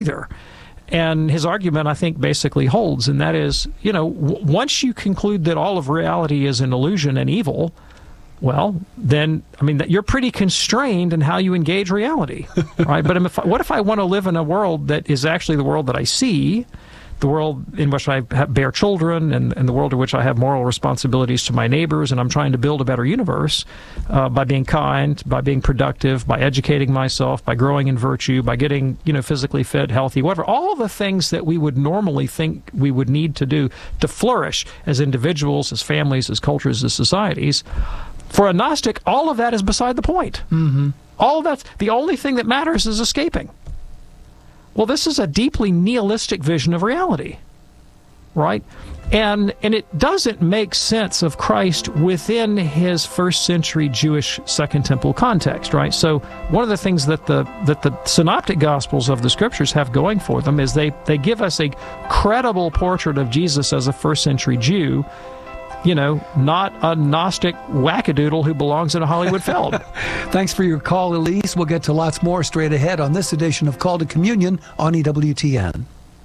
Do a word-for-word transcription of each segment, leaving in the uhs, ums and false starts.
either. And his argument, I think, basically holds, and that is, you know, w- once you conclude that all of reality is an illusion and evil, well, then, I mean, you're pretty constrained in how you engage reality, right? But if, what if I want to live in a world that is actually the world that I see, the world in which I have, bear children, and, and the world in which I have moral responsibilities to my neighbors, and I'm trying to build a better universe uh, by being kind, by being productive, by educating myself, by growing in virtue, by getting, you know, physically fit, healthy, whatever, all the things that we would normally think we would need to do to flourish as individuals, as families, as cultures, as societies. For a Gnostic, all of that is beside the point. Mm-hmm. All of that's, the only thing that matters is escaping. Well, this is a deeply nihilistic vision of reality, right? And and it doesn't make sense of Christ within his first century Jewish Second Temple context, right? So one of the things that the that the synoptic gospels of the scriptures have going for them is they, they give us a credible portrait of Jesus as a first century Jew, you know, not a Gnostic wackadoodle who belongs in a Hollywood film. Thanks for your call, Elise. We'll get to lots more straight ahead on this edition of Call to Communion on E W T N.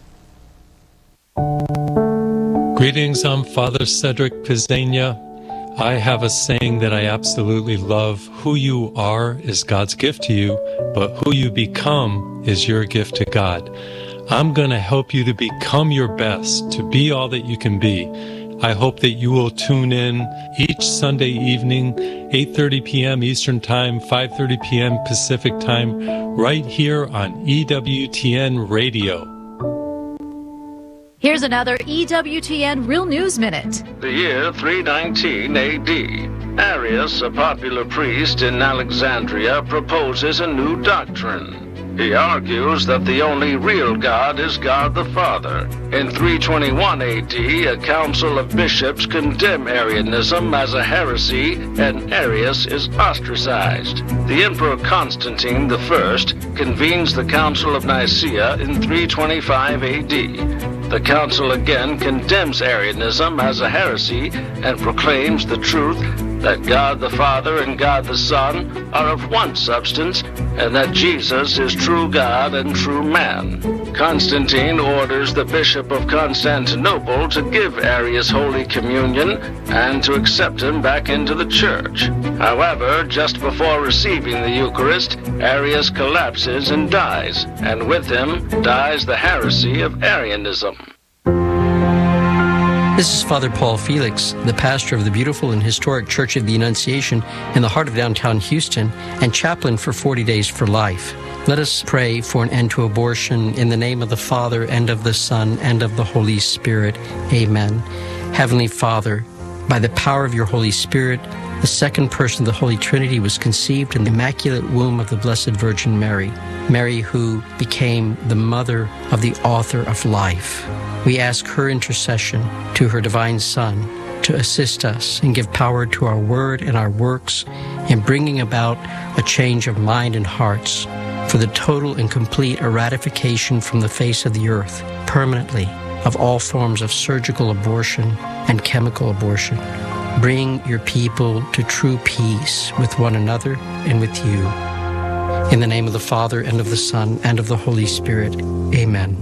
Greetings, I'm Father Cedric Pizzania. I have a saying that I absolutely love. Who you are is God's gift to you, but who you become is your gift to God. I'm going to help you to become your best, to be all that you can be. I hope that you will tune in each Sunday evening, eight thirty p.m. Eastern Time, five thirty p.m. Pacific Time, right here on E W T N Radio. Here's another E W T N Real News Minute. The year three nineteen A D. Arius, a popular priest in Alexandria, proposes a new doctrine. He argues that the only real God is God the Father. In three twenty-one A D, a council of bishops condemn Arianism as a heresy, and Arius is ostracized. The Emperor Constantine the First convenes the Council of Nicaea in three twenty-five A D. The council again condemns Arianism as a heresy and proclaims the truth that God the Father and God the Son are of one substance, and that Jesus is true God and true man. Constantine orders the Bishop of Constantinople to give Arius Holy Communion and to accept him back into the church. However, just before receiving the Eucharist, Arius collapses and dies, and with him dies the heresy of Arianism. This is Father Paul Felix, the pastor of the beautiful and historic Church of the Annunciation in the heart of downtown Houston and chaplain for forty Days for Life. Let us pray for an end to abortion in the name of the Father and of the Son and of the Holy Spirit. Amen. Heavenly Father, by the power of your Holy Spirit, the second person of the Holy Trinity was conceived in the immaculate womb of the Blessed Virgin Mary, Mary who became the mother of the author of life. We ask her intercession to her divine Son to assist us and give power to our word and our works in bringing about a change of mind and hearts for the total and complete eradication from the face of the earth permanently of all forms of surgical abortion and chemical abortion. Bring your people to true peace with one another and with you. In the name of the Father, and of the Son, and of the Holy Spirit. Amen.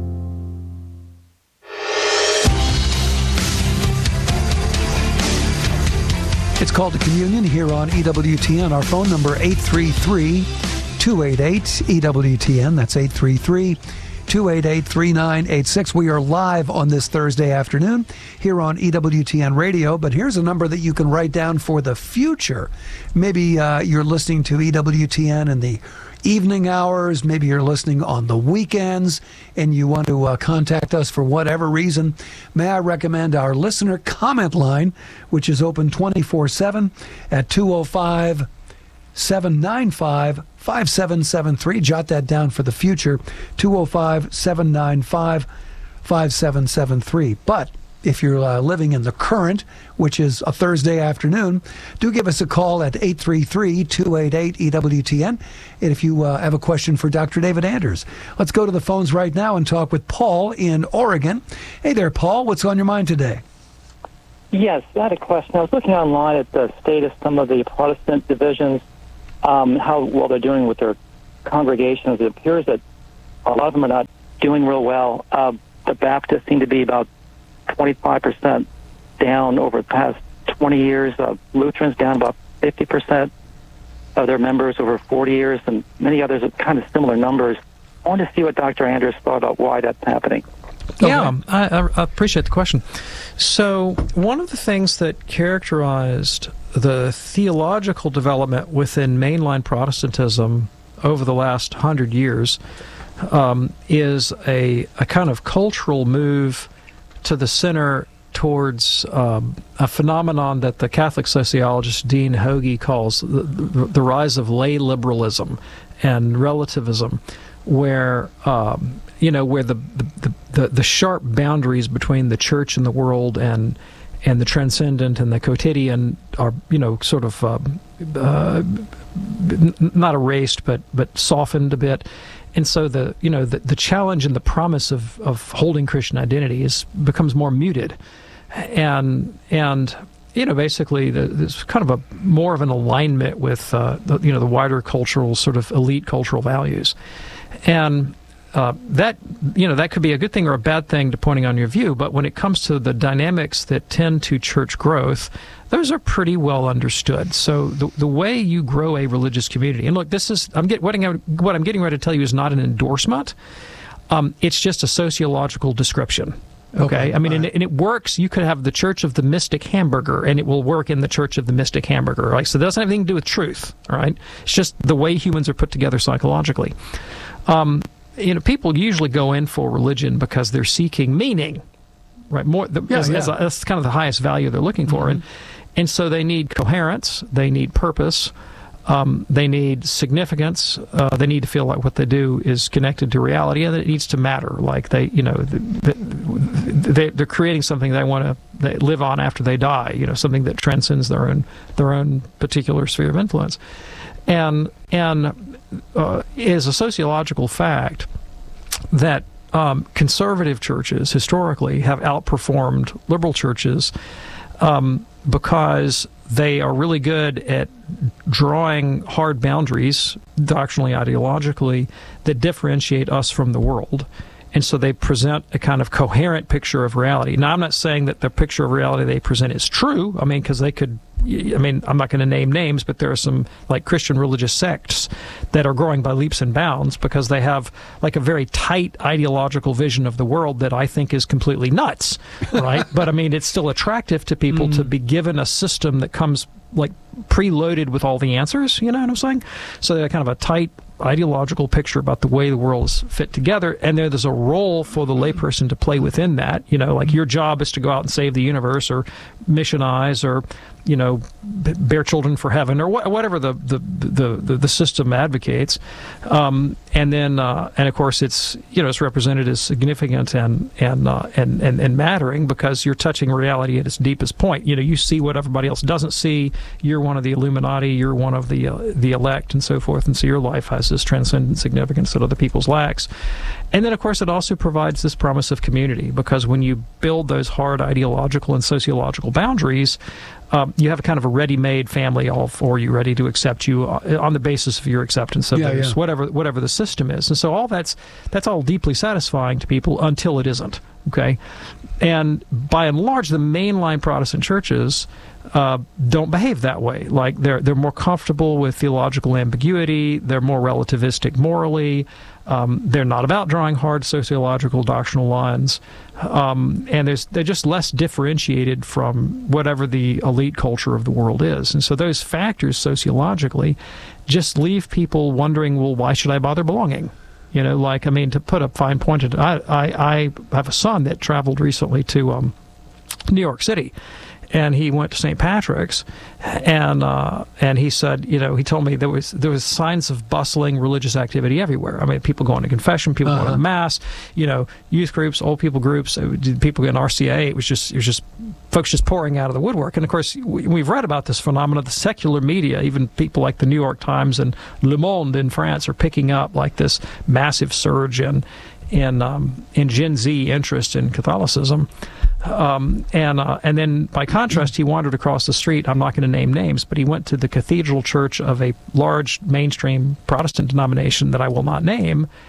It's Called to Communion here on E W T N. Our phone number, eight three three, two eight eight, E W T N. That's eight three three, two eight eight, three nine eight six. We are live on this Thursday afternoon here on E W T N Radio, but here's a number that you can write down for the future. Maybe uh, you're listening to E W T N in the evening hours, maybe you're listening on the weekends, and you want to uh, contact us for whatever reason. May I recommend our listener comment line, which is open twenty-four seven at two oh five, seven nine five, five seven seven three. Jot that down for the future, two oh five, seven nine five, five seven seven three. But if you're uh, living in the current, which is a Thursday afternoon, do give us a call at eight three three, two eight eight, E W T N. And if you uh, have a question for Doctor David Anders. Let's go to the phones right now and talk with Paul in Oregon. Hey there, Paul. What's on your mind today? Yes, I had a question. I was looking online at the state of some of the Protestant divisions, um, how well they're doing with their congregations. It appears that a lot of them are not doing real well. Uh, the Baptists seem to be about twenty-five percent down over the past twenty years. Uh, Lutherans down about fifty percent of their members over forty years, and many others with kind of similar numbers. I want to see what Doctor Anders thought about why that's happening. Yeah, I, I appreciate the question. So one of the things that characterized the theological development within mainline Protestantism over the last hundred years um, is a, a kind of cultural move to the center towards um, a phenomenon that the Catholic sociologist Dean Hoge calls the, the, the rise of lay liberalism and relativism, where um, you know where the the, the the sharp boundaries between the church and the world and and the transcendent and the quotidian are you know sort of um, uh, not erased but but softened a bit. And so the you know the, the challenge and the promise of, of holding Christian identity is becomes more muted, and and you know basically the, there's kind of a more of an alignment with uh, the, you know the wider cultural sort of elite cultural values, and uh, that you know that could be a good thing or a bad thing depending on your view. But when it comes to the dynamics that tend to church growth, those are pretty well understood. So the the way you grow a religious community, and look, this is I'm get what I'm what I'm getting ready to tell you is not an endorsement. Um, it's just a sociological description. Okay, okay. I mean, and, and it works. You could have the Church of the Mystic Hamburger, and it will work in the Church of the Mystic Hamburger. Right? So it doesn't have anything to do with truth. All right, it's just the way humans are put together psychologically. Um, you know, people usually go in for religion because they're seeking meaning. Right, more the, yeah, as, yeah. As a, that's kind of the highest value they're looking for, mm-hmm. and and so they need coherence, they need purpose, um, they need significance, uh, they need to feel like what they do is connected to reality, and that it needs to matter. Like they, you know, the, the, they they're creating something they want to they live on after they die. You know, something that transcends their own their own particular sphere of influence, and and uh, is a sociological fact that um, conservative churches historically have outperformed liberal churches um, because they are really good at drawing hard boundaries, doctrinally, ideologically, that differentiate us from the world. And so they present a kind of coherent picture of reality. Now, I'm not saying that the picture of reality they present is true. I mean, because they could, I mean, I'm not going to name names, but there are some, like, Christian religious sects that are growing by leaps and bounds because they have, like, a very tight ideological vision of the world that I think is completely nuts, right? But, I mean, it's still attractive to people mm. to be given a system that comes, like, preloaded with all the answers, you know what I'm saying? So they're kind of a tight ideological picture about the way the world is fit together, and there's a role for the layperson to play within that. You know, like your job is to go out and save the universe, or missionize, or you know, bear children for heaven, or wh- whatever the the, the the the system advocates. Um, and then, uh, and of course, it's you know, it's represented as significant and and, uh, and and and mattering because you're touching reality at its deepest point. You know, you see what everybody else doesn't see. You're one of the Illuminati. You're one of the uh, the elect, and so forth. And so your life has this transcendent significance that other people's lacks. And then, of course, it also provides this promise of community, because when you build those hard ideological and sociological boundaries, um, you have a kind of a ready-made family all for you, ready to accept you on the basis of your acceptance of yeah, those, yeah. whatever whatever the system is. And so all that's that's all deeply satisfying to people until it isn't. Okay, and by and large, the mainline Protestant churches uh, don't behave that way. Like they're they're more comfortable with theological ambiguity. They're more relativistic morally. Um, they're not about drawing hard sociological doctrinal lines, um, and there's, they're just less differentiated from whatever the elite culture of the world is. And so those factors sociologically just leave people wondering, well, why should I bother belonging? You know, like, I mean, to put a fine point to it, I, I, I have a son that traveled recently to um, New York City, and he went to Saint Patrick's, and uh, and he said, you know, he told me there was there was signs of bustling religious activity everywhere. I mean, people going to confession, people uh-huh. going to mass, you know, youth groups, old people groups, people in R C A. It was just it was just folks just pouring out of the woodwork. And of course, we, we've read about this phenomenon. The secular media, even people like the New York Times and Le Monde in France, are picking up like this massive surge in in um, in Gen Z interest in Catholicism. Um, and uh, and then, by contrast, he wandered across the street. I'm not going to name names, but he went to the cathedral church of a large mainstream Protestant denomination that I will not name.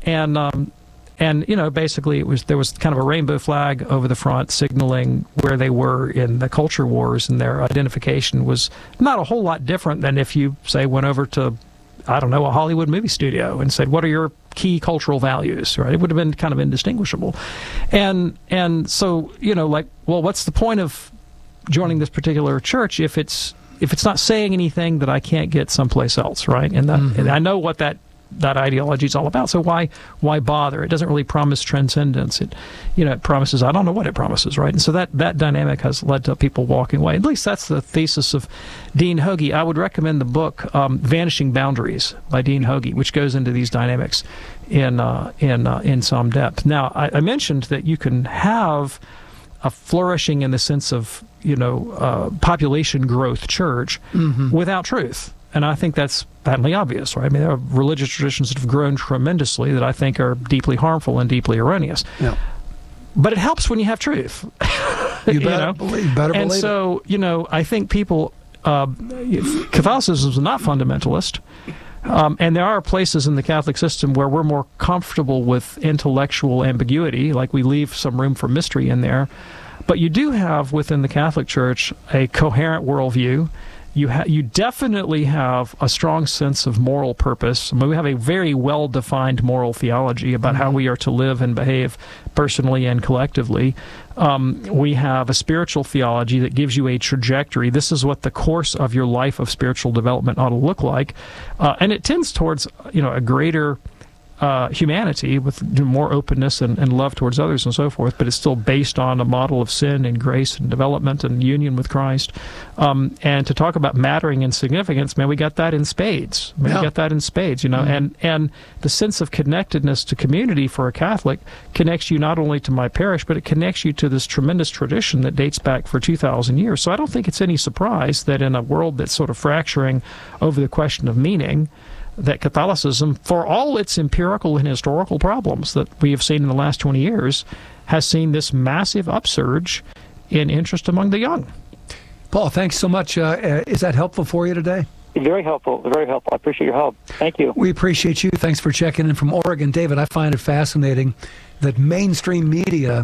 and um, and you know, basically, it was there was kind of a rainbow flag over the front, signaling where they were in the culture wars, and their identification was not a whole lot different than if you say went over to, I don't know, a Hollywood movie studio and said, "What are your key cultural values?" Right? It would have been kind of indistinguishable, and and so you know, like, well, what's the point of joining this particular church if it's if it's not saying anything that I can't get someplace else, right? And, that, mm-hmm. and I know what that that ideology is all about. So why why bother? It doesn't really promise transcendence. It you know it promises I don't know what it promises, right? And so that that dynamic has led to people walking away. At least that's the thesis of Dean Hoagie. I would recommend the book um, Vanishing Boundaries by Dean Hoagie, which goes into these dynamics in uh, in uh, in some depth. Now I, I mentioned that you can have a flourishing in the sense of you know uh, population growth church mm-hmm. without truth. And I think that's patently obvious, right? I mean, there are religious traditions that have grown tremendously that I think are deeply harmful and deeply erroneous. Yeah. But it helps when you have truth. You, you better know? believe, better and believe so, it. you know, I think people, uh, Catholicism is not fundamentalist. Um, and there are places in the Catholic system where we're more comfortable with intellectual ambiguity, like we leave some room for mystery in there. But you do have within the Catholic Church a coherent worldview. You ha- you definitely have a strong sense of moral purpose. I mean, we have a very well-defined moral theology about mm-hmm. how we are to live and behave personally and collectively. Um, we have a spiritual theology that gives you a trajectory. This is what the course of your life of spiritual development ought to look like. Uh, and it tends towards, you know, a greater Uh, humanity with more openness and, and love towards others and so forth, but it's still based on a model of sin and grace and development and union with Christ. Um, and to talk about mattering and significance, man, we got that in spades. I mean, yeah. We got that in spades, you know, mm-hmm. and, and the sense of connectedness to community for a Catholic connects you not only to my parish, but it connects you to this tremendous tradition that dates back for two thousand years. So I don't think it's any surprise that in a world that's sort of fracturing over the question of meaning, that Catholicism, for all its empirical and historical problems that we have seen in the last twenty years, has seen this massive upsurge in interest among the young. Paul, thanks so much. Uh, is that helpful for you today? Very helpful. Very helpful. I appreciate your help. Thank you. We appreciate you. Thanks for checking in from Oregon. David, I find it fascinating that mainstream media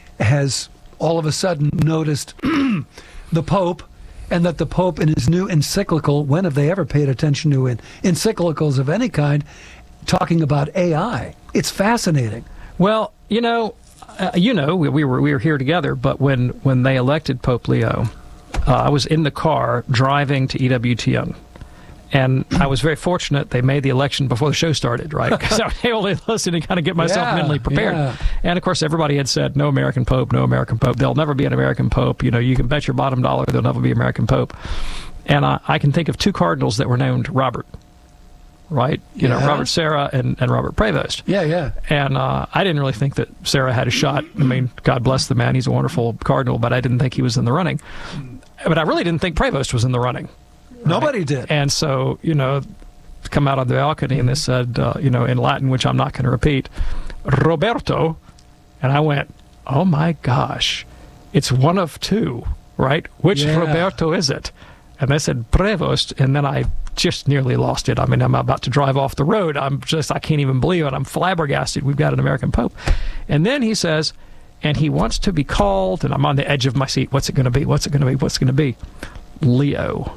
has all of a sudden noticed the Pope, and that the Pope in his new encyclical, when have they ever paid attention to in encyclicals of any kind, talking about A I? It's fascinating. Well, you know, uh, you know, we, we were we were here together, but when, when they elected Pope Leo, uh, I was in the car driving to E W T N. And I was very fortunate they made the election before the show started, right? Because I was able to listen and kind of get myself yeah, mentally prepared. Yeah. And, of course, everybody had said, no American Pope, no American Pope. There'll never be an American Pope. You know, you can bet your bottom dollar there'll never be an American Pope. And I, I can think of two cardinals that were named Robert, right? You yeah. know, Robert Sarah and, and Robert Prevost. Yeah, yeah. And uh, I didn't really think that Sarah had a shot. I mean, God bless the man. He's a wonderful cardinal, but I didn't think he was in the running. But I really didn't think Prevost was in the running. Right? Nobody did. And so, you know, come out on the balcony and they said, uh, you know, in Latin, which I'm not going to repeat, Roberto. And I went, oh my gosh, it's one of two, right? Which yeah. Roberto is it? And they said Prevost, and then I just nearly lost it. I mean, I'm about to drive off the road. I'm just, I can't even believe it. I'm flabbergasted. We've got an American Pope. And then he says, and he wants to be called, and I'm on the edge of my seat. What's it going to be? What's it going to be? What's it going to be? Leo.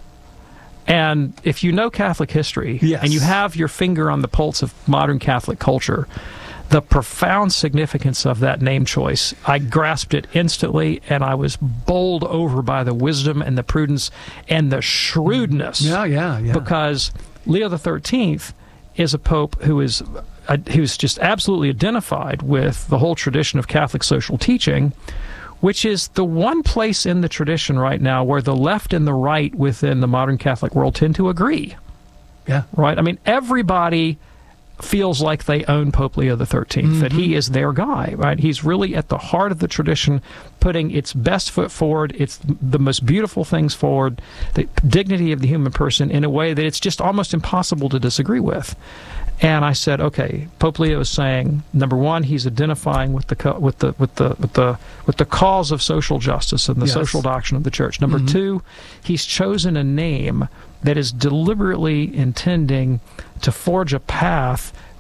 And if you know Catholic history, yes. and you have your finger on the pulse of modern Catholic culture, the profound significance of that name choice, I grasped it instantly, and I was bowled over by the wisdom and the prudence and the shrewdness. Yeah, yeah, yeah. Because Leo the thirteenth is a pope who is uh, who's just absolutely identified with the whole tradition of Catholic social teaching, which is the one place in the tradition right now where the left and the right within the modern Catholic world tend to agree. Yeah. Right? I mean, everybody feels like they own Pope Leo the thirteenth, mm-hmm. that he is their guy, right? He's really at the heart of the tradition, putting its best foot forward, it's the most beautiful things forward, the dignity of the human person in a way that it's just almost impossible to disagree with. And I said, okay, Pope Leo is saying, number one, he's identifying with the with the with the with the with the cause of social justice and the yes. social doctrine of the church. Number mm-hmm. two, he's chosen a name that is deliberately intending to forge a path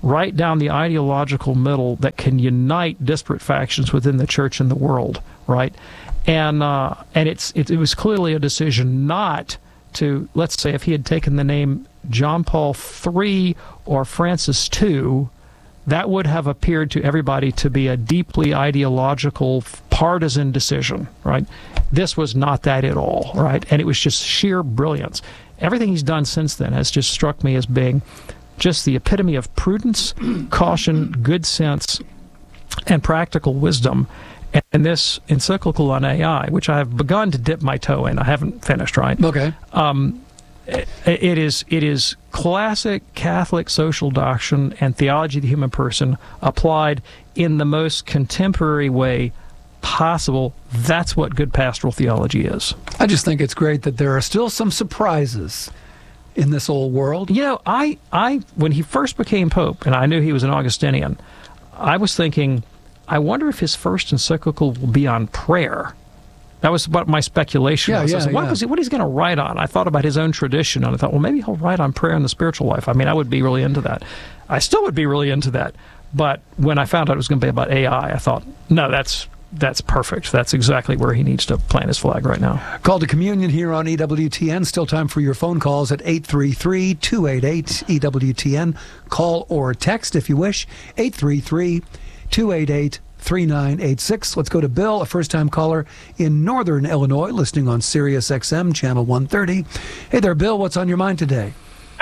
right down the ideological middle that can unite disparate factions within the church and the world, right? And uh, and it's it, it was clearly a decision not to, let's say, if he had taken the name John Paul the Third or Francis the Second, that would have appeared to everybody to be a deeply ideological, partisan decision, right? This was not that at all, right? And it was just sheer brilliance. Everything he's done since then has just struck me as being just the epitome of prudence, caution, good sense, and practical wisdom. And this encyclical on A I, which I have begun to dip my toe in, I haven't finished, right? Okay. Um, it, it is it is classic Catholic social doctrine and theology of the human person applied in the most contemporary way possible. That's what good pastoral theology is. I just think it's great that there are still some surprises in this old world. You know, I, I when he first became Pope, and I knew he was an Augustinian, I was thinking, I wonder if his first encyclical will be on prayer. That was what my speculation Yeah, was. I yeah, said, what yeah. was he, what he's going to write on? I thought about his own tradition, and I thought, well, maybe he'll write on prayer and the spiritual life. I mean, I would be really into that. I still would be really into that. But when I found out it was going to be about A I, I thought, no, that's that's perfect. That's exactly where he needs to plant his flag right now. Call to Communion here on E W T N. Still time for your phone calls at eight three three, two eight eight, E W T N. Call or text if you wish, eight three three, two eight eight, three nine eight six. Let's go to Bill, a first-time caller in Northern Illinois, listening on Sirius X M, Channel one thirty. Hey there, Bill. What's on your mind today?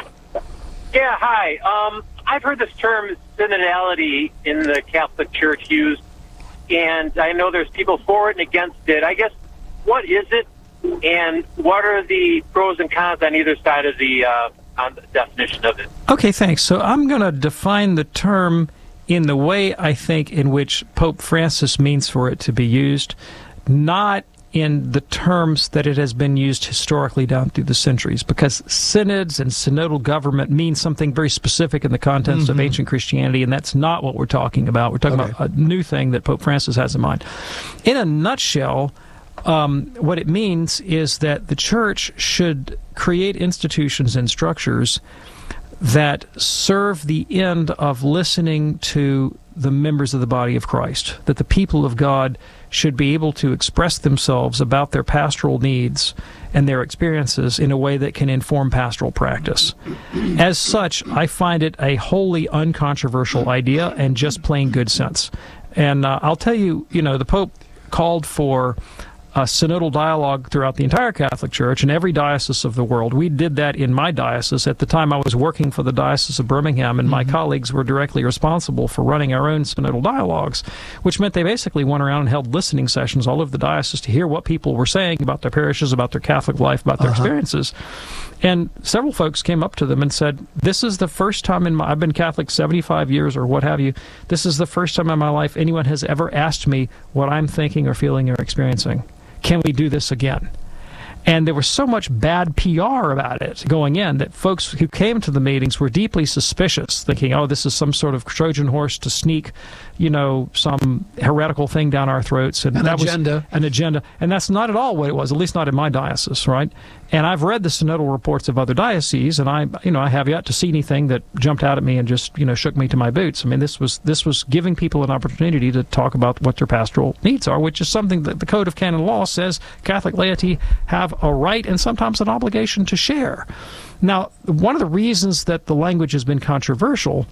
Yeah, hi. Um, I've heard this term synodality in the Catholic Church used, and I know there's people for it and against it. I guess, what is it, and what are the pros and cons on either side of the, uh, on the definition of it? Okay, thanks. So I'm going to define the term in the way I think in which Pope Francis means for it to be used, not in the terms that it has been used historically down through the centuries, because synods and synodal government mean something very specific in the context Mm-hmm. of ancient Christianity, and that's not what we're talking about. We're talking Okay. about a new thing that Pope Francis has in mind. In a nutshell, um, what it means is that the Church should create institutions and structures that serve the end of listening to the members of the body of Christ, that the people of God should be able to express themselves about their pastoral needs and their experiences in a way that can inform pastoral practice. As such, I find it a wholly uncontroversial idea and just plain good sense. And uh, I'll tell you, you know, the Pope called for a synodal dialogue throughout the entire Catholic Church in every diocese of the world. We did that in my diocese. At the time, I was working for the Diocese of Birmingham, and my colleagues were directly responsible for running our own synodal dialogues, which meant they basically went around and held listening sessions all over the diocese to hear what people were saying about their parishes, about their Catholic life, about their Uh-huh. experiences. And several folks came up to them and said, this is the first time in my, I've been Catholic seventy-five years or what have you, this is the first time in my life anyone has ever asked me what I'm thinking or feeling or experiencing. Can we do this again? And there was so much bad P R about it going in that folks who came to the meetings were deeply suspicious, thinking, oh, this is some sort of Trojan horse to sneak, you know, some heretical thing down our throats. And An that agenda. Was an agenda. And that's not at all what it was, at least not in my diocese, right? And I've read the synodal reports of other dioceses, and I, you know, I have yet to see anything that jumped out at me and just, you know, shook me to my boots. I mean, this was this was giving people an opportunity to talk about what their pastoral needs are, which is something that the Code of Canon Law says Catholic laity have a right and sometimes an obligation to share. Now, one of the reasons that the language has been controversial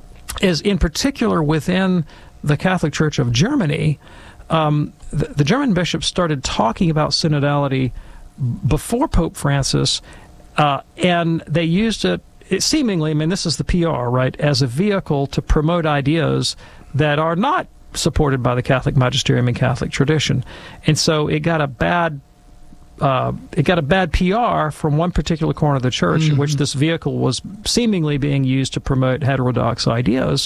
is, in particular, within the Catholic Church of Germany, um, the, the German bishops started talking about synodality before Pope Francis, uh, and they used it, it seemingly, I mean, this is the P R, right, as a vehicle to promote ideas that are not supported by the Catholic magisterium and Catholic tradition. And so it got a bad Uh, it got a bad P R from one particular corner of the church Mm-hmm. in which this vehicle was seemingly being used to promote heterodox ideas.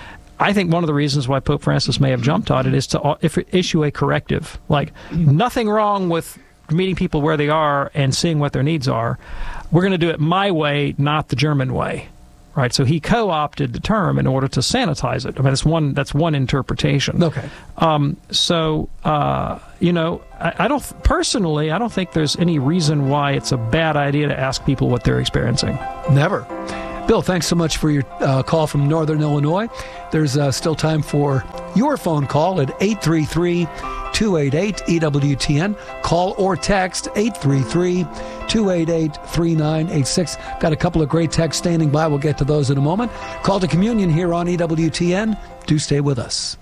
I think one of the reasons why Pope Francis may have jumped on it is to uh, if, issue a corrective. Like, nothing wrong with meeting people where they are and seeing what their needs are. We're going to do it my way, not the German way. Right, so he co-opted the term in order to sanitize it. I mean, that's one. That's one interpretation. Okay. Um, so, uh, you know, I, I don't personally. I don't think there's any reason why it's a bad idea to ask people what they're experiencing. Never. Bill, thanks so much for your uh, call from Northern Illinois. There's uh, still time for your phone call at eight three three, two eight eight, E W T N. Call or text eight three three, two eight eight, three nine eight six. Got a couple of great texts standing by. We'll get to those in a moment. Call to Communion here on E W T N. Do stay with us.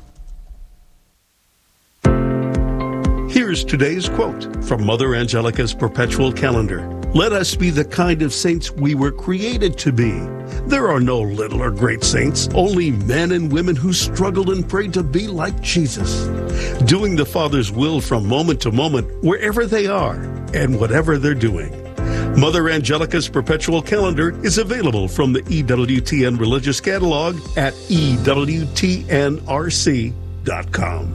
Here's today's quote from Mother Angelica's Perpetual Calendar. Let us be the kind of saints we were created to be. There are no little or great saints, only men and women who struggled and prayed to be like Jesus, doing the Father's will from moment to moment, wherever they are and whatever they're doing. Mother Angelica's Perpetual Calendar is available from the E W T N Religious Catalog at E W T N R C dot com.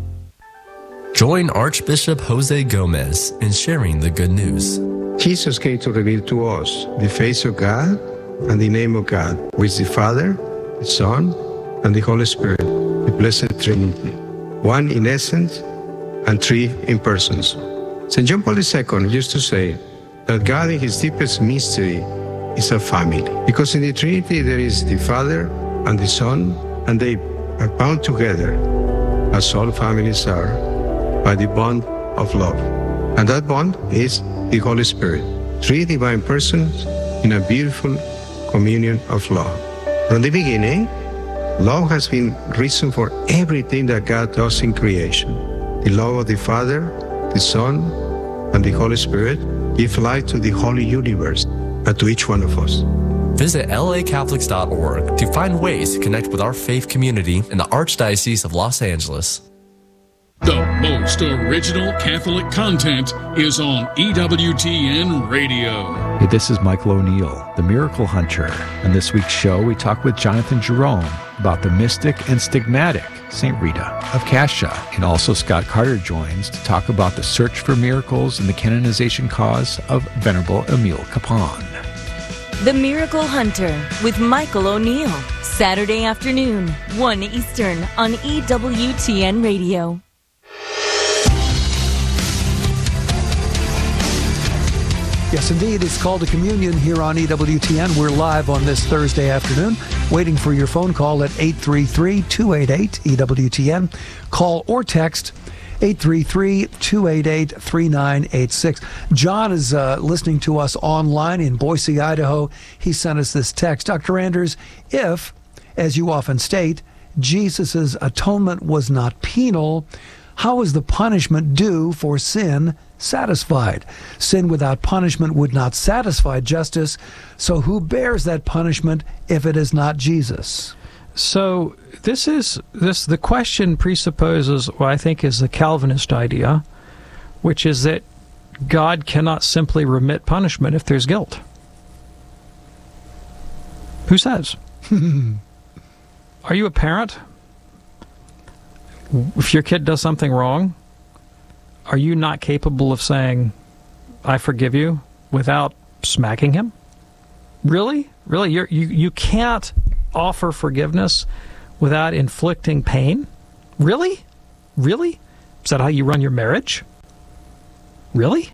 Join Archbishop Jose Gomez in sharing the good news. Jesus came to reveal to us the face of God and the name of God, which is the Father, the Son, and the Holy Spirit, the Blessed Trinity, one in essence and three in persons. Saint John Paul the Second used to say that God in his deepest mystery is a family, because in the Trinity there is the Father and the Son, and they are bound together, as all families are, by the bond of love. And that bond is the Holy Spirit, three divine persons in a beautiful communion of love. From the beginning, love has been reason for everything that God does in creation. The love of the Father, the Son, and the Holy Spirit give life to the holy universe and to each one of us. Visit L A Catholics dot org to find ways to connect with our faith community in the Archdiocese of Los Angeles. The most original Catholic content is on E W T N Radio. Hey, this is Michael O'Neill, the Miracle Hunter. On this week's show, we talk with Jonathan Jerome about the mystic and stigmatic Saint Rita of Cascia. And also Scott Carter joins to talk about the search for miracles and the canonization cause of Venerable Emile Capon. The Miracle Hunter with Michael O'Neill. Saturday afternoon, one Eastern on E W T N Radio. Yes, indeed. It's called to Communion here on E W T N. We're live on this Thursday afternoon, waiting for your phone call at eight three three, two eight eight, E W T N. Call or text eight three three, two eight eight, three nine eight six. John is uh, listening to us online in Boise, Idaho. He sent us this text. Doctor Anders, if, as you often state, Jesus' atonement was not penal, how is the punishment due for sin satisfied? Sin without punishment would not satisfy justice. So who bears that punishment if it is not Jesus? So this is this the question presupposes what I think is the Calvinist idea, which is that God cannot simply remit punishment if there's guilt. Who says? Are you a parent? If your kid does something wrong, are you not capable of saying, I forgive you, without smacking him? Really? Really? You're, you you can't offer forgiveness without inflicting pain? Really? Really? Is that how you run your marriage? Really?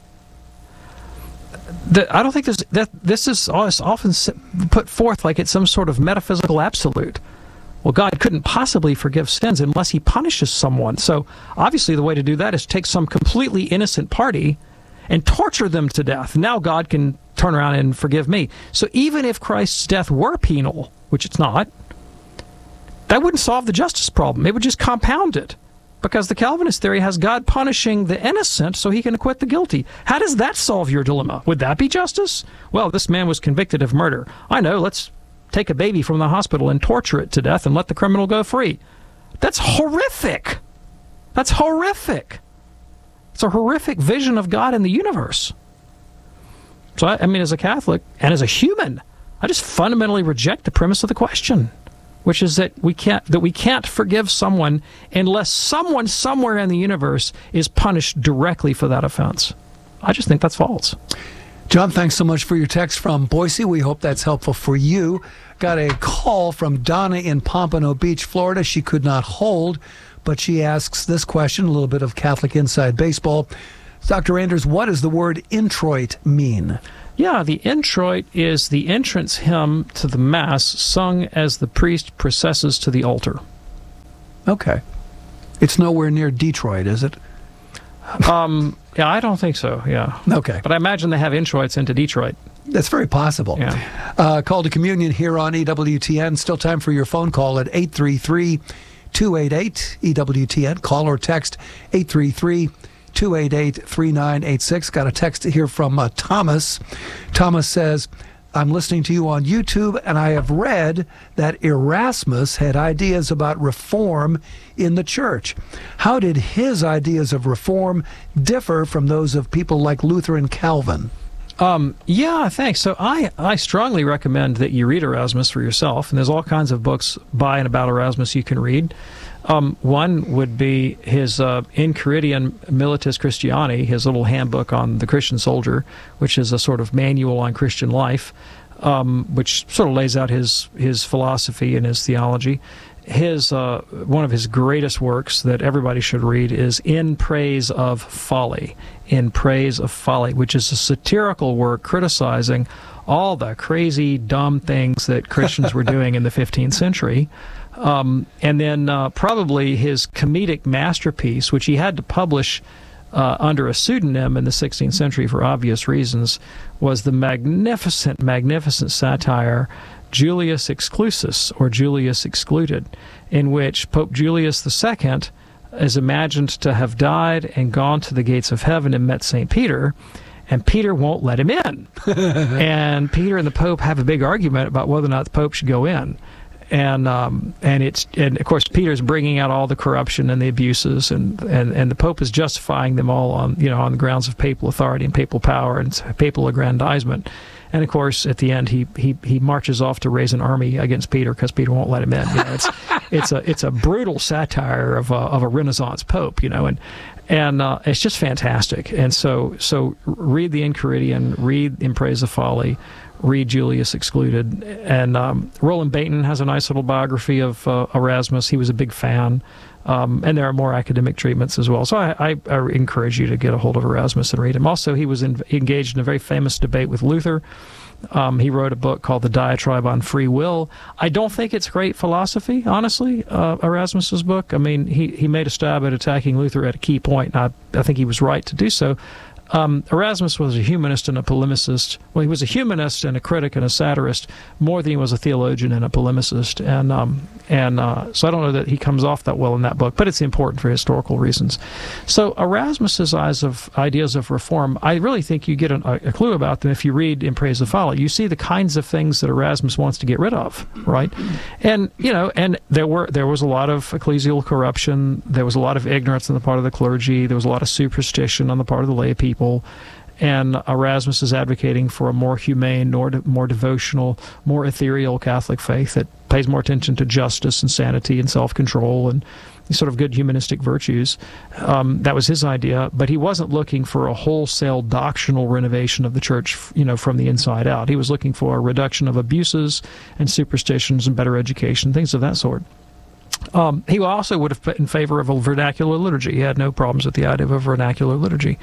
The, I don't think this, that this is often put forth like it's some sort of metaphysical absolute. Well, God couldn't possibly forgive sins unless he punishes someone. So obviously the way to do that is take some completely innocent party and torture them to death. Now God can turn around and forgive me. So even if Christ's death were penal, which it's not, that wouldn't solve the justice problem. It would just compound it, because the Calvinist theory has God punishing the innocent so he can acquit the guilty. How does that solve your dilemma? Would that be justice? Well, this man was convicted of murder. I know, let's take a baby from the hospital and torture it to death and let the criminal go free. That's horrific. That's horrific. It's a horrific vision of God in the universe. So, I, I mean, as a Catholic and as a human, I just fundamentally reject the premise of the question, which is that we can't that we can't forgive someone unless someone somewhere in the universe is punished directly for that offense. I just think that's false. John, thanks so much for your text from Boise. We hope that's helpful for you. Got a call from Donna in Pompano Beach, Florida. She could not hold, but she asks this question, a little bit of Catholic Inside Baseball. Doctor Anders, what does the word introit mean? Yeah, the introit is the entrance hymn to the Mass sung as the priest processes to the altar. Okay. It's nowhere near Detroit, is it? Um, yeah, I don't think so, yeah. Okay. But I imagine they have introits into Detroit. That's very possible. Yeah. Uh, call to communion here on E W T N. Still time for your phone call at eight three three, two eight eight, E W T N. Call or text eight three three, two eight eight, three nine eight six. Got a text here from uh, Thomas. Thomas says, I'm listening to you on YouTube, and I have read that Erasmus had ideas about reform in the church. How did his ideas of reform differ from those of people like Luther and Calvin? Um, yeah, thanks. So I, I strongly recommend that you read Erasmus for yourself, and there's all kinds of books by and about Erasmus you can read. Um, one would be his uh, Enchiridion Militis Christiani, his little handbook on the Christian soldier, which is a sort of manual on Christian life, um, which sort of lays out his, his philosophy and his theology. His uh, one of his greatest works that everybody should read is In Praise of Folly, In Praise of Folly, which is a satirical work criticizing all the crazy, dumb things that Christians were doing in the fifteenth century. Um, and then uh, probably his comedic masterpiece, which he had to publish uh, under a pseudonym in the sixteenth century for obvious reasons, was the magnificent, magnificent satire Julius Exclusus, or Julius Excluded, in which Pope Julius the Second is imagined to have died and gone to the gates of heaven and met Saint Peter, and Peter won't let him in. And Peter and the Pope have a big argument about whether or not the Pope should go in. And um, and it's and of course Peter's bringing out all the corruption and the abuses, and, and, and the Pope is justifying them all on you know on the grounds of papal authority and papal power and papal aggrandizement. And of course, at the end, he he, he marches off to raise an army against Peter because Peter won't let him in. You know, it's it's a it's a brutal satire of a, of a Renaissance Pope, you know, and and uh, it's just fantastic. And so so read the Enchiridion, read In Praise of Folly, read Julius Excluded, and um, Roland Bainton has a nice little biography of uh, Erasmus. He was a big fan. Um, and there are more academic treatments as well. So I, I, I encourage you to get a hold of Erasmus and read him. Also, he was in, engaged in a very famous debate with Luther. Um, he wrote a book called The Diatribe on Free Will. I don't think it's great philosophy, honestly, uh, Erasmus's book. I mean, he, he made a stab at attacking Luther at a key point, and I, I think he was right to do so. Um, Erasmus was a humanist and a polemicist. Well, he was a humanist and a critic and a satirist more than he was a theologian and a polemicist. And um, and uh, so I don't know that he comes off that well in that book, but it's important for historical reasons. So Erasmus's eyes of ideas of reform, I really think you get a, a clue about them if you read In Praise of Folly. You see the kinds of things that Erasmus wants to get rid of, right? And you know, and there were there was a lot of ecclesial corruption. There was a lot of ignorance on the part of the clergy. There was a lot of superstition on the part of the lay people. And Erasmus is advocating for a more humane, more, more devotional, more ethereal Catholic faith that pays more attention to justice and sanity and self-control and sort of good humanistic virtues. Um, that was his idea, but he wasn't looking for a wholesale doctrinal renovation of the church, you know, from the inside out. He was looking for a reduction of abuses and superstitions and better education, things of that sort. Um, he also would have put in favor of a vernacular liturgy. He had no problems with the idea of a vernacular liturgy.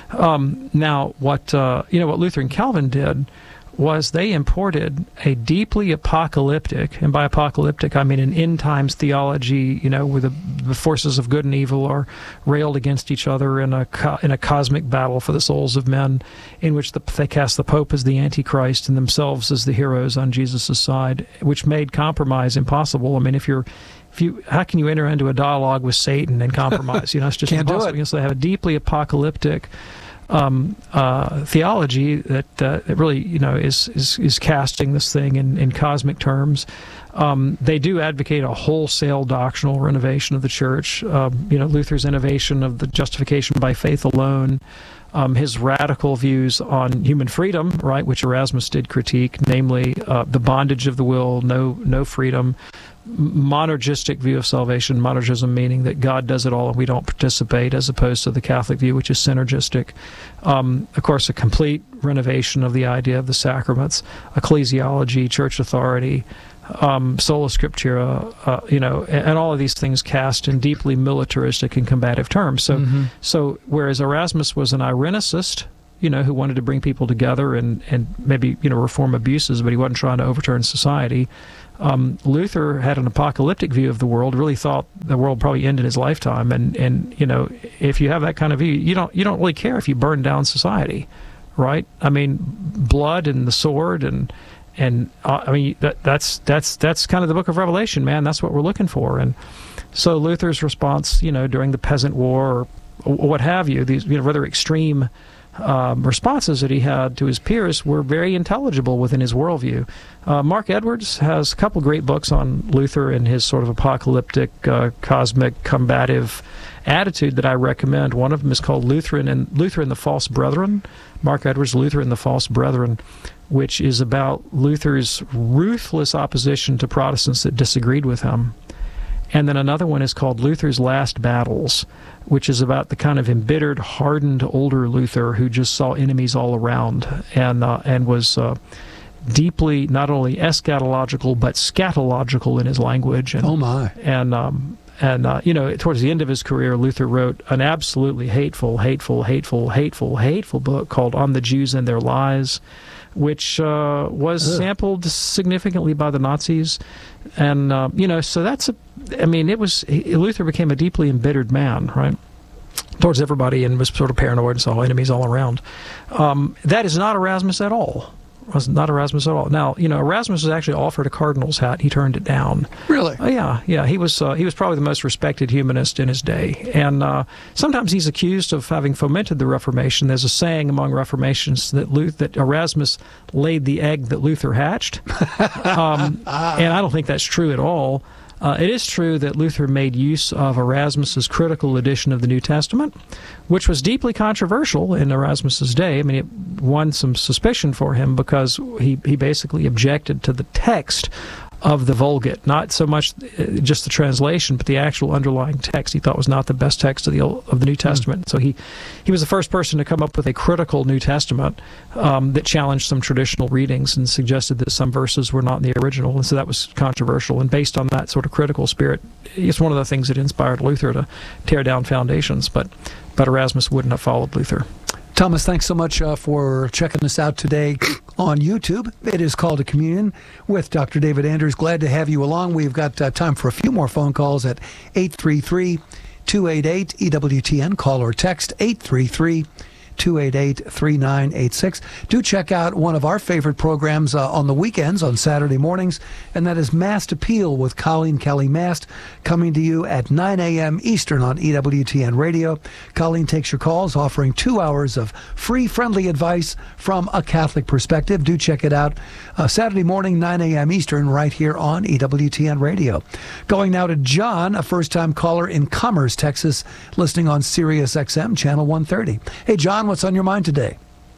Um, now, what uh, you know, what Luther and Calvin did was they imported a deeply apocalyptic, and by apocalyptic I mean an end times theology, you know, where the, the forces of good and evil are railed against each other in a co in a cosmic battle for the souls of men, in which the, they cast the Pope as the Antichrist and themselves as the heroes on Jesus' side, which made compromise impossible. I mean, if you're If you, how can you enter into a dialogue with Satan and compromise? You know, it's just Can't impossible. do it. So they have a deeply apocalyptic um, uh, theology that, uh, that really, you know, is is, is casting this thing in, in cosmic terms. Um, they do advocate a wholesale doctrinal renovation of the church. Um, you know, Luther's innovation of the justification by faith alone. Um, his radical views on human freedom, right, which Erasmus did critique, namely uh, the bondage of the will, no no freedom, monergistic view of salvation, monergism meaning that God does it all and we don't participate, as opposed to the Catholic view, which is synergistic. Um, of course, a complete renovation of the idea of the sacraments, ecclesiology, church authority, um, sola scriptura, uh, you know, and, and all of these things cast in deeply militaristic and combative terms. So, Mm-hmm. so whereas Erasmus was an Irenicist, you know, who wanted to bring people together and, and maybe, you know, reform abuses, but he wasn't trying to overturn society. Um, Luther had an apocalyptic view of the world, really thought the world probably ended in his lifetime. And, and, you know, if you have that kind of view, you don't, you don't really care if you burn down society, right? I mean, blood and the sword and, and, uh, I mean, that, that's, that's, that's kind of the book of Revelation, man. That's what we're looking for. And so Luther's response, you know, during the Peasant War or, or what have you, these, you know, rather extreme Um, responses that he had to his peers were very intelligible within his worldview. Uh, Mark Edwards has a couple great books on Luther and his sort of apocalyptic, uh, cosmic, combative attitude that I recommend. One of them is called Lutheran and Luther and the False Brethren. Mark Edwards' Luther and the False Brethren, which is about Luther's ruthless opposition to Protestants that disagreed with him. And then another one is called Luther's Last Battles, which is about the kind of embittered, hardened older Luther who just saw enemies all around and uh, and was uh, deeply not only eschatological but scatological in his language. And, oh my! And um, and uh, you know, towards the end of his career, Luther wrote an absolutely hateful, hateful, hateful, hateful, hateful book called On the Jews and Their Lies, which uh, was Ugh. sampled significantly by the Nazis. And, uh, you know, so that's, a, I mean, it was, Luther became a deeply embittered man, right, towards everybody and was sort of paranoid and saw enemies all around. Um, that is not Erasmus at all. Was not Erasmus at all. Now, you know, Erasmus was actually offered a cardinal's hat. He turned it down. Really? Oh, yeah, yeah. He was uh, he was probably the most respected humanist in his day. And uh, sometimes he's accused of having fomented the Reformation. There's a saying among Reformations that Luther, that Erasmus laid the egg that Luther hatched. um, and I don't think that's true at all. Uh, it is true that Luther made use of Erasmus's critical edition of the New Testament, which was deeply controversial in Erasmus's day. I mean, it won some suspicion for him because he, he basically objected to the text of the Vulgate, not so much just the translation, but the actual underlying text. He thought was not the best text of the Old, of the New Testament. Mm. So he, he was the first person to come up with a critical New Testament um, that challenged some traditional readings and suggested that some verses were not in the original. And so that was controversial. And based on that sort of critical spirit, it's one of the things that inspired Luther to tear down foundations. But, but Erasmus wouldn't have followed Luther. Thomas, thanks so much uh, for checking us out today on YouTube. It is Call to Communion with Doctor David Anders. Glad to have you along. We've got uh, time for a few more phone calls at eight three three, two eight eight, E W T N. Call or text eight three three, two eight eight, three nine eight six. Do check out one of our favorite programs uh, on the weekends, on Saturday mornings, and that is Mast Appeal with Colleen Kelly Mast, coming to you at nine a.m. Eastern on E W T N Radio. Colleen takes your calls, offering two hours of free, friendly advice from a Catholic perspective. Do check it out uh, Saturday morning, nine a.m. Eastern, right here on E W T N Radio. Going now to John, a first-time caller in Commerce, Texas, listening on Sirius X M, Channel one thirty. Hey, John, what's on your mind today?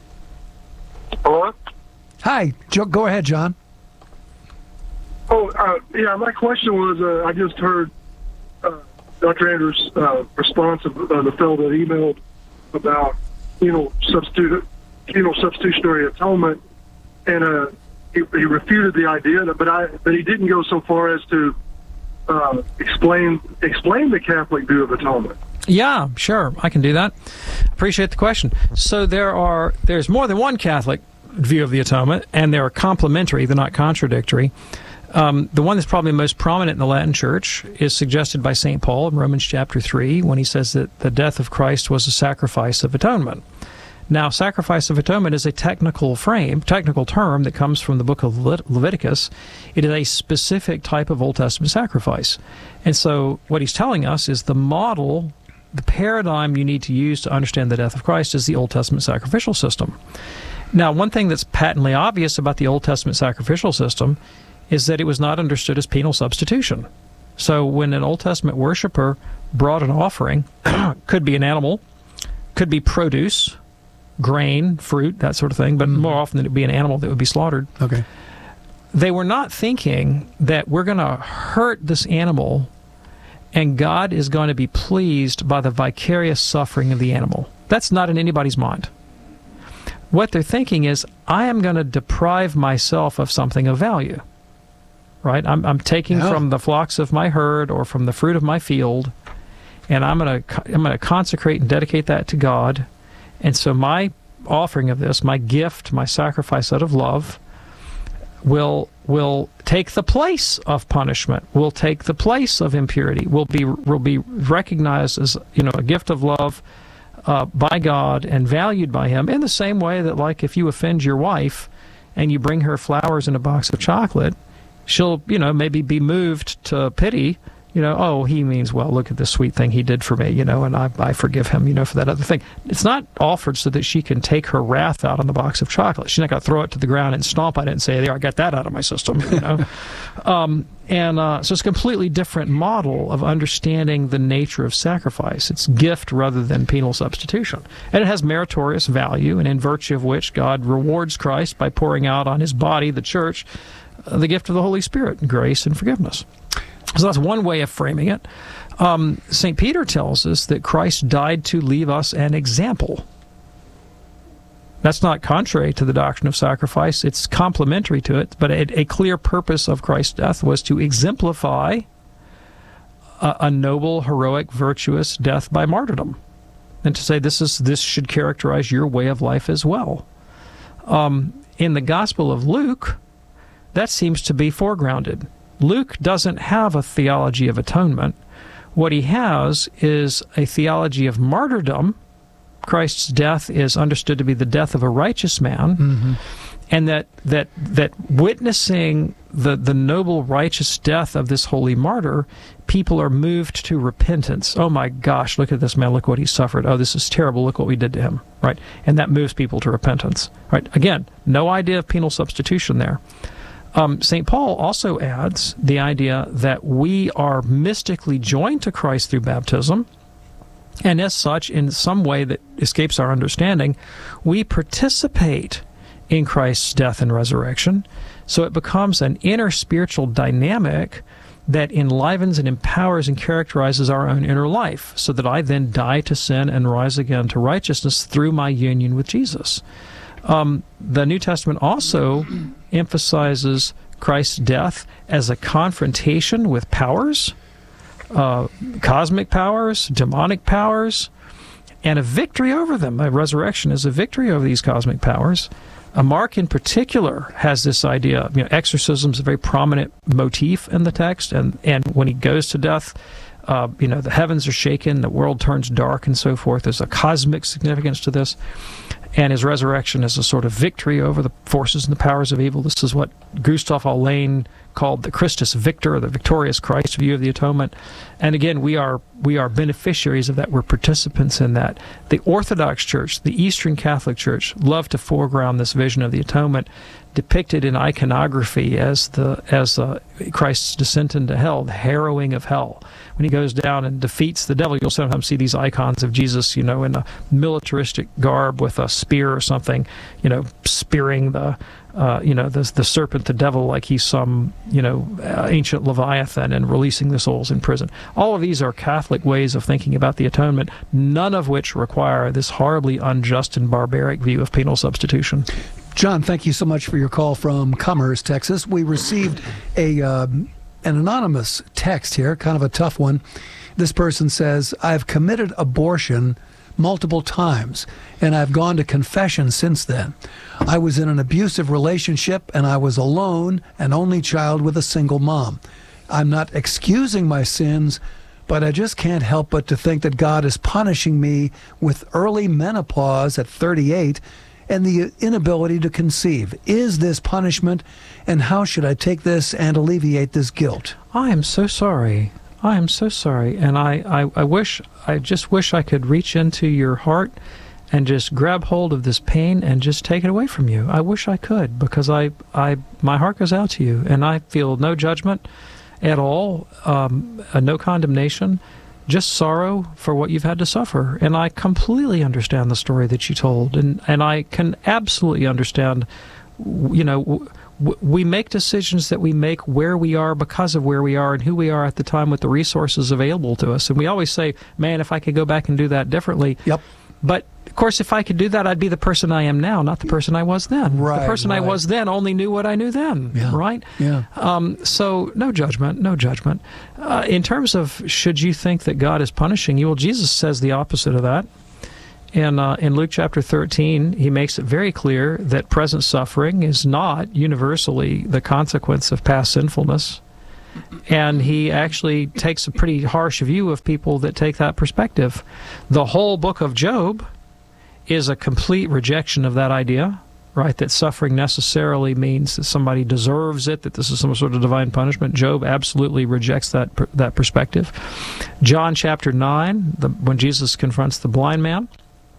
Hello? Hi. Go ahead, John. Oh, uh, yeah, my question was, uh, I just heard uh, Doctor Andrews' uh, response of uh, the fellow that emailed about, you know, substitute, you know, substitutionary atonement, and uh, he, he refuted the idea, but I, but he didn't go so far as to uh, explain explain the Catholic view of atonement. Yeah, sure, I can do that. Appreciate the question. So there are there's more than one Catholic view of the atonement, and they're complementary, they're not contradictory. Um, the one that's probably most prominent in the Latin Church is suggested by Saint Paul in Romans chapter three, when he says that the death of Christ was a sacrifice of atonement. Now, sacrifice of atonement is a technical frame, technical term that comes from the book of Le- Leviticus. It is a specific type of Old Testament sacrifice. And so what he's telling us is the model, the paradigm you need to use to understand the death of Christ is the Old Testament sacrificial system. Now, one thing that's patently obvious about the Old Testament sacrificial system is that it was not understood as penal substitution. So when an Old Testament worshiper brought an offering, could be an animal, could be produce, grain, fruit, that sort of thing, but mm-hmm. more often than it would be an animal that would be slaughtered. Okay. They were not thinking that we're going to hurt this animal and God is going to be pleased by the vicarious suffering of the animal. That's not in anybody's mind. What they're thinking is, I am going to deprive myself of something of value. right? I'm, I'm taking Yeah. from the flocks of my herd or from the fruit of my field, and I'm going to I'm going to consecrate and dedicate that to God. And so my offering of this, my gift, my sacrifice out of love, will will take the place of punishment, will take the place of impurity, will be will be recognized as, you know, a gift of love uh, by God and valued by Him, in the same way that, like, if you offend your wife and you bring her flowers and a box of chocolate, she'll, you know, maybe be moved to pity. You know, oh, he means well. Look at this sweet thing he did for me, you know, and I, I forgive him, you know, for that other thing. It's not offered so that she can take her wrath out on the box of chocolate. She's not going to throw it to the ground and stomp on it and say, there, I got that out of my system, you know. um, and uh, so it's a completely different model of understanding the nature of sacrifice. It's gift rather than penal substitution. And it has meritorious value, and in virtue of which God rewards Christ by pouring out on His body, the church, uh, the gift of the Holy Spirit, grace and forgiveness. So that's one way of framing it. Um, Saint Peter tells us that Christ died to leave us an example. That's not contrary to the doctrine of sacrifice. It's complementary to it, but a, a clear purpose of Christ's death was to exemplify a, a noble, heroic, virtuous death by martyrdom, and to say this is this should characterize your way of life as well. Um, in the Gospel of Luke, that seems to be foregrounded. Luke doesn't have a theology of atonement. What he has is a theology of martyrdom. Christ's death is understood to be the death of a righteous man, Mm-hmm. and that that that witnessing the, the noble, righteous death of this holy martyr, people are moved to repentance. Oh my gosh, look at this man, look what he suffered. Oh, this is terrible, look what we did to him, right? And that moves people to repentance, right? Again, no idea of penal substitution there. Um, Saint Paul also adds the idea that we are mystically joined to Christ through baptism, and as such, in some way that escapes our understanding, we participate in Christ's death and resurrection. So it becomes an inner spiritual dynamic that enlivens and empowers and characterizes our own inner life, so that I then die to sin and rise again to righteousness through my union with Jesus. Um, the New Testament also emphasizes Christ's death as a confrontation with powers, uh, cosmic powers, demonic powers, and a victory over them. A resurrection is a victory over these cosmic powers. Uh, Mark, in particular, has this idea. You know, exorcism is a very prominent motif in the text, and, and when he goes to death, uh, you know, the heavens are shaken, the world turns dark, and so forth. There's a cosmic significance to this. And his resurrection is a sort of victory over the forces and the powers of evil. This is what Gustav Aulén called the Christus Victor, the victorious Christ view of the atonement. And again, we are we are beneficiaries of that. We're participants in that. The Orthodox Church, the Eastern Catholic Church, love to foreground this vision of the atonement, depicted in iconography as the as uh, Christ's descent into hell, the harrowing of hell. When he goes down and defeats the devil, you'll sometimes see these icons of Jesus, you know, in a militaristic garb with a spear or something, you know, spearing the, uh, you know, the, the serpent, the devil, like he's some, you know, uh, ancient Leviathan, and releasing the souls in prison. All of these are Catholic ways of thinking about the atonement, none of which require this horribly unjust and barbaric view of penal substitution. John, thank you so much for your call from Commerce, Texas. We received a um, an anonymous text here, kind of a tough one. This person says, I've committed abortion multiple times, and I've gone to confession since then. I was in an abusive relationship, and I was alone, an only child with a single mom. I'm not excusing my sins, but I just can't help but to think that God is punishing me with early menopause at thirty-eight and the inability to conceive. Is this punishment, and how should I take this and alleviate this guilt? I am so sorry. I am so sorry, and I, I, I wish, I just wish I could reach into your heart and just grab hold of this pain and just take it away from you. I wish I could, because I, I, my heart goes out to you, and I feel no judgment at all, um, uh, no condemnation, just sorrow for what you've had to suffer. And I completely understand the story that you told, and, and I can absolutely understand, you know, w- w- we make decisions that we make where we are because of where we are and who we are at the time with the resources available to us. And we always say, man, if I could go back and do that differently. Yep. But of course, if I could do that, I'd be the person I am now, not the person I was then. Right, the person right. I was then only knew what I knew then, Yeah. right? Yeah. Um, so no judgment, no judgment. Uh, in terms of should you think that God is punishing you, well, Jesus says the opposite of that. In, uh, in Luke chapter thirteen, he makes it very clear that present suffering is not universally the consequence of past sinfulness. And he actually takes a pretty harsh view of people that take that perspective. The whole book of Job is a complete rejection of that idea, right? That suffering necessarily means that somebody deserves it, that this is some sort of divine punishment. Job absolutely rejects that that perspective. John chapter nine, the, when Jesus confronts the blind man,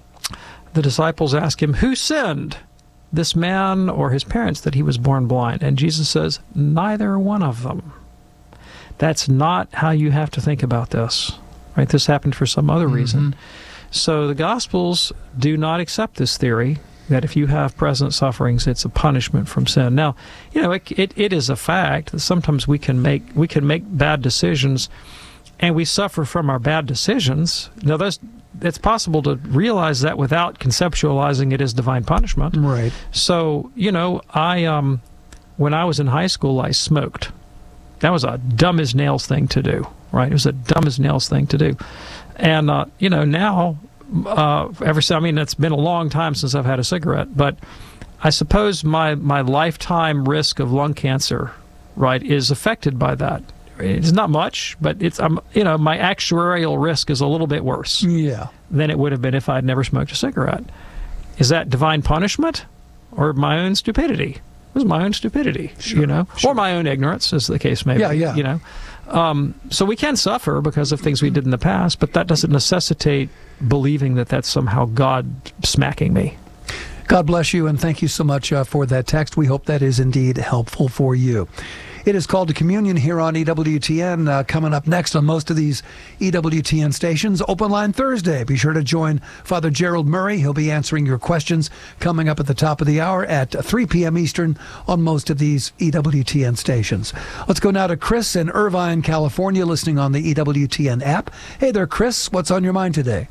the disciples ask him, who sinned, this man or his parents, that he was born blind? And Jesus says, neither one of them. That's not how you have to think about this, right? This happened for some other reason. Mm-hmm. So the Gospels do not accept this theory that if you have present sufferings, it's a punishment from sin. Now, you know, it, it, it is a fact that sometimes we can make we can make bad decisions, and we suffer from our bad decisions. Now, that's it's possible to realize that without conceptualizing it as divine punishment. Right. So, you know, I um, when I was in high school, I smoked. That was a dumb as nails thing to do, right? It was a dumb as nails thing to do. And, uh, you know, now, uh, ever since, I mean, it's been a long time since I've had a cigarette, but I suppose my, my lifetime risk of lung cancer, right, is affected by that. It's not much, but it's, um, you know, my actuarial risk is a little bit worse Yeah. than it would have been if I'd never smoked a cigarette. Is that divine punishment or my own stupidity? It was my own stupidity, Sure, you know, sure. or my own ignorance, as the case may Yeah, be, yeah. you know. Um, so we can suffer because of things we did in the past, but that doesn't necessitate believing that that's somehow God smacking me. God bless you, and thank you so much uh, for that text. We hope that is indeed helpful for you. It is Called to Communion here on E W T N. Uh, coming up next on most of these E W T N stations, Open Line Thursday. Be sure to join Father Gerald Murray. He'll be answering your questions coming up at the top of the hour at three p.m. Eastern on most of these E W T N stations. Let's go now to Chris in Irvine, California, listening on the E W T N app. Hey there, Chris. What's on your mind today?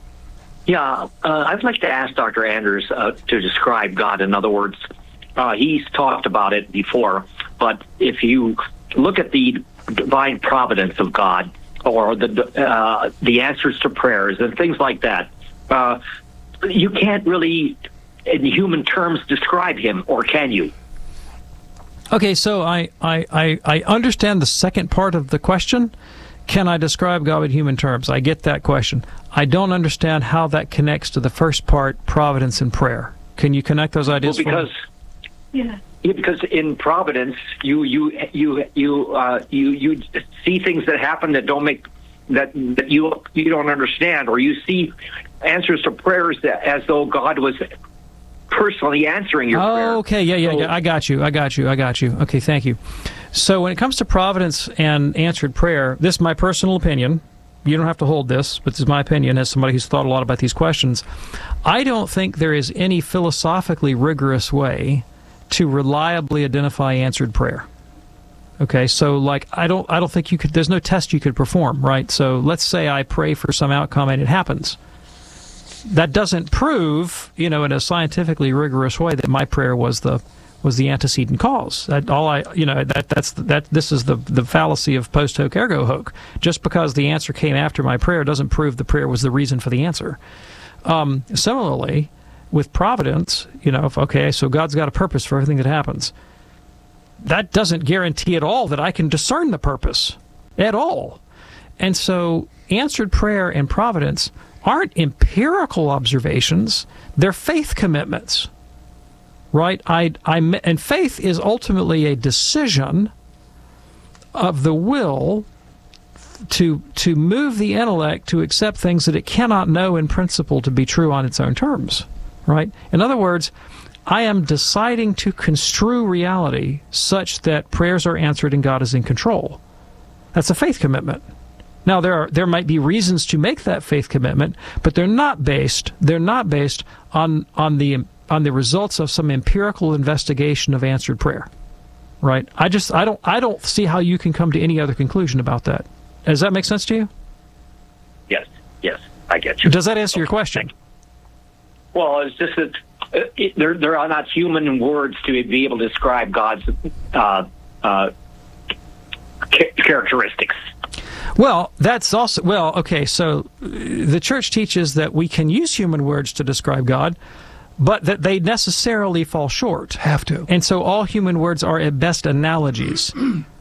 Yeah, uh, I'd like to ask Doctor Anders uh, to describe God. In other words, uh, he's talked about it before, but if you look at the divine providence of God or the uh, the answers to prayers and things like that, uh, you can't really, in human terms, describe him, or can you? Okay, so I, I, I, I understand the second part of the question. Can I describe God in human terms? I get that question. I don't understand how that connects to the first part, providence and prayer. Can you connect those ideas? Well, because yeah. yeah, because in providence, you you you you uh, you you see things that happen that don't make that, that you you don't understand, or you see answers to prayers that, as though God was personally answering your oh, prayer. Okay, yeah, yeah, So- yeah. I got you. I got you. I got you. Okay, thank you. So when it comes to providence and answered prayer, this is my personal opinion. You don't have to hold this, but this is my opinion as somebody who's thought a lot about these questions. I don't think there is any philosophically rigorous way to reliably identify answered prayer. Okay, so like I don't I don't think you could there's no test you could perform, right? So let's say I pray for some outcome and it happens. That doesn't prove, you know, in a scientifically rigorous way that my prayer was the was the antecedent cause. That all I, you know, that that's that. This is the the fallacy of post hoc ergo hoc. Just because the answer came after my prayer doesn't prove the prayer was the reason for the answer. Um, similarly, with providence, you know, if, okay, so God's got a purpose for everything that happens. That doesn't guarantee at all that I can discern the purpose at all. And so, answered prayer and providence aren't empirical observations; they're faith commitments. Right, I, I, and faith is ultimately a decision of the will to to move the intellect to accept things that it cannot know in principle to be true on its own terms. Right. In other words, I am deciding to construe reality such that prayers are answered and God is in control. That's a faith commitment. Now there are there might be reasons to make that faith commitment, but they're not based they're not based on on the on the results of some empirical investigation of answered prayer, right? I just I don't I don't see how you can come to any other conclusion about that. Does that make sense to you? Yes, yes, I get you. Does that answer your question? Well, it's just that uh, it, there there are not human words to be able to describe God's uh, uh, ca- characteristics. Well, that's also, well, okay, so the church teaches that we can use human words to describe God, but that they necessarily fall short. Have to. And so all human words are at best analogies.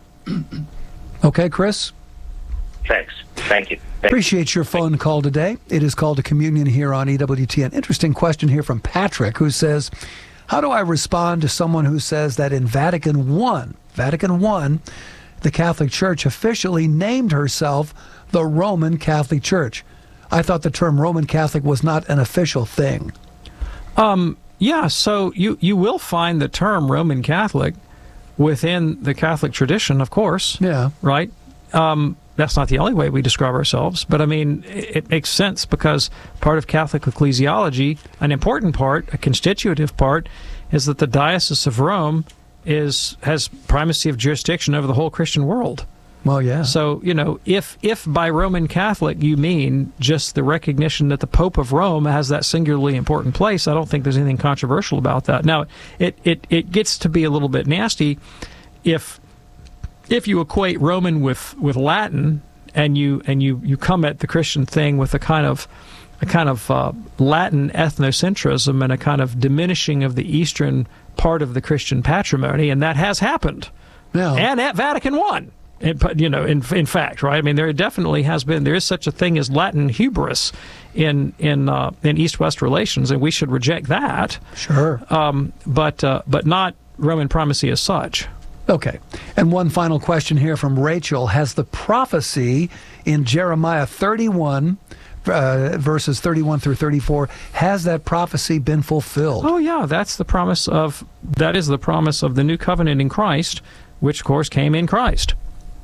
Okay, Chris? Thanks. Thank you. Thank Appreciate your phone call today. It is called a communion here on E W T N. Interesting question here from Patrick, who says, how do I respond to someone who says that in Vatican One, Vatican One, the Catholic Church officially named herself the Roman Catholic Church? I thought the term Roman Catholic was not an official thing. Um, yeah, so you, you will find the term Roman Catholic within the Catholic tradition, of course. Yeah. Right? Um, that's not the only way we describe ourselves, but I mean, it, it makes sense because part of Catholic ecclesiology, an important part, a constitutive part, is that the Diocese of Rome is has primacy of jurisdiction over the whole Christian world. Well, yeah. So, you know, if if by Roman Catholic you mean just the recognition that the Pope of Rome has that singularly important place, I don't think there's anything controversial about that. Now, it, it, it gets to be a little bit nasty if if you equate Roman with, with Latin and you and you, you come at the Christian thing with a kind of a kind of uh, Latin ethnocentrism and a kind of diminishing of the Eastern part of the Christian patrimony, and that has happened. Yeah. And at Vatican One. You know, in in fact, right? I mean, there definitely has been. There is such a thing as Latin hubris in in uh, in East-West relations, and we should reject that. Sure. Um, but uh, but not Roman primacy as such. Okay. And one final question here from Rachel: has the prophecy in Jeremiah thirty-one, uh, verses thirty-one through thirty-four, has that prophecy been fulfilled? Oh yeah, that's the promise of that is the promise of the new covenant in Christ, which of course came in Christ.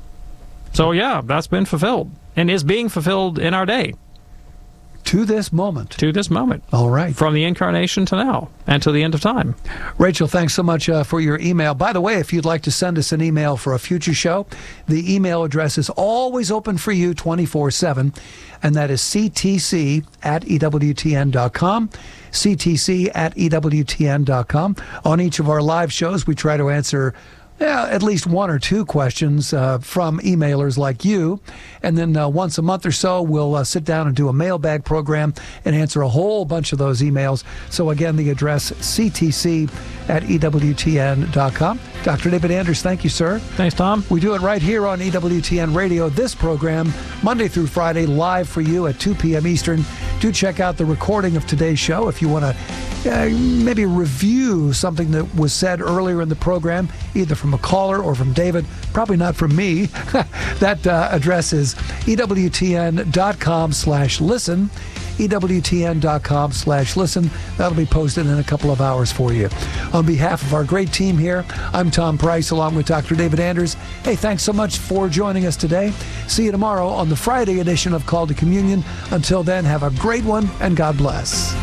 So, yeah, that's been fulfilled and is being fulfilled in our day. To this moment. To this moment. All right. From the incarnation to now and to the end of time. Rachel, thanks so much uh, for your email. By the way, if you'd like to send us an email for a future show, the email address is always open for you twenty-four seven, and that is c t c at e w t n dot com. c t c at e w t n dot com. On each of our live shows, we try to answer Yeah, at least one or two questions uh, from emailers like you. And then uh, once a month or so, we'll uh, sit down and do a mailbag program and answer a whole bunch of those emails. So again, the address c t c at e w t n dot com. Doctor David Anders, thank you, sir. Thanks, Tom. We do it right here on E W T N Radio. This program, Monday through Friday, live for you at two p.m. Eastern. Do check out the recording of today's show if you want to uh, maybe review something that was said earlier in the program, either from a caller or from David, probably not from me. That uh, address is E W T N dot com slash listen. E W T N dot com slash listen. That'll be posted in a couple of hours for you. On behalf of our great team here, I'm Tom Price along with Doctor David Anders. Hey, thanks so much for joining us today. See you tomorrow on the Friday edition of Call to Communion. Until then, have a great one and God bless.